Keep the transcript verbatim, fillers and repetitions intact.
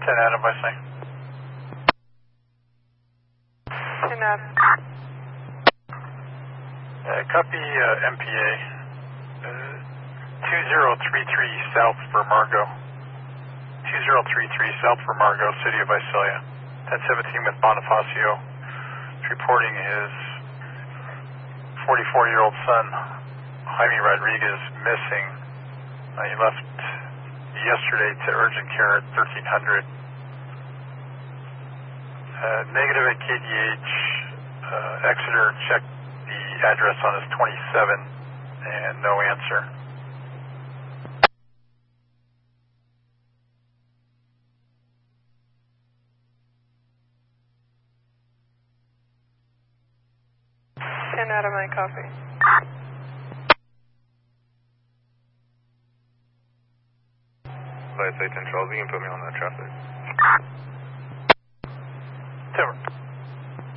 ten Adam, by saying. ten Adam. Uh, copy uh, M P A. Uh, two zero three three South for Margo. two zero three three South for Margo, City of Visalia. ten seventeen with Bonifacio. He's reporting his forty-four-year-old son, Jaime Rodriguez, missing. Uh, he left yesterday to urgent care at thirteen hundred. Uh, negative at K D H. Uh, Exeter checked the address on his twenty-seven and no answer. ten Adam, I copy. By say ten Charles, you can put me on that traffic. Timber.